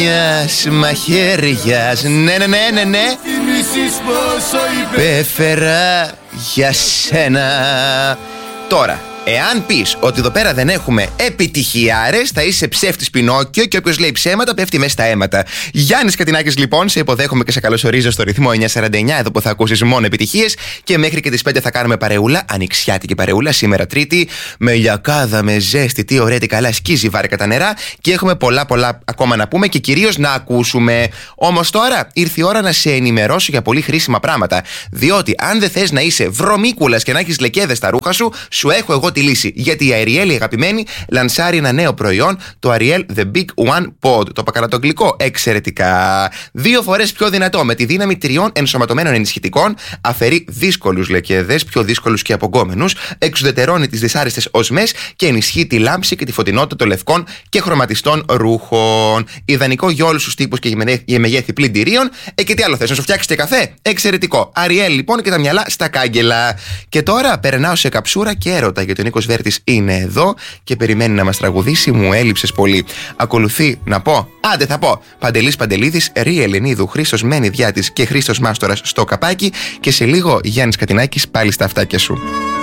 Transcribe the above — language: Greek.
Μαχαίριας, ναι. Πέφερα για σένα. Τώρα, εάν πεις ότι εδώ πέρα δεν έχουμε επιτυχιάρες, θα είσαι ψεύτης Πινόκιο και όποιος λέει ψέματα πέφτει μέσα στα αίματα. Γιάννης Κατινάκης, λοιπόν, σε υποδέχομαι και σε καλωσορίζω στο ρυθμό 949, εδώ που θα ακούσεις μόνο επιτυχίες. Και μέχρι και τις 5 θα κάνουμε παρεούλα, ανοιξιάτικη παρεούλα, σήμερα Τρίτη, με λιακάδα, με ζέστη, τι ωραία, τι καλά, σκίζει βάρκα τα νερά. Και έχουμε πολλά ακόμα να πούμε και κυρίως να ακούσουμε. Όμως τώρα ήρθε η ώρα να σε ενημερώσω για πολύ χρήσιμα πράγματα. Διότι αν δεν θες να είσαι βρωμίκουλας και να έχεις λεκέδες στα ρούχα σου, σου έχω εγώ τη λύση. Γιατί η Ariel, η αγαπημένη, λανσάρει ένα νέο προϊόν, το Ariel The Big One Pod. Το πακαρατογλυκό, εξαιρετικά. 2 φορές πιο δυνατό, με τη δύναμη 3 ενσωματωμένων ενισχυτικών, αφαιρεί δύσκολους λεκέδες, πιο δύσκολους και απογκόμενους, εξουδετερώνει τις δυσάρεστες οσμές και ενισχύει τη λάμψη και τη φωτεινότητα των λευκών και χρωματιστών ρούχων. Ιδανικό για όλους τους τύπους και για μεγέθη πλυντηρίων. Και τι άλλο θες, να σου φτιάξει και καφέ? Εξαιρετικό. Ariel, λοιπόν, και τα μυαλά στα κάγκελα. Και τώρα περνάω σε καψούρα και έρωτα, γιατί ο Νίκος Βέρτης είναι εδώ και περιμένει να μας τραγουδήσει. Μου έλειψες πολύ. Ακολουθεί να πω, άντε θα πω, Παντελής Παντελίδης, Ρή Ελληνίδου, Χρήστος Μένιδιάτης και Χρήστος Μάστορας στο καπάκι. Και σε λίγο Γιάννης Κατινάκης πάλι στα αυτάκια σου.